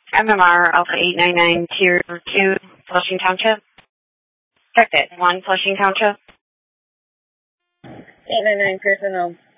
MMR Alpha 899 Tier 2, Flushing Township. Checked it. 1 Flushing Township. 899 personnel.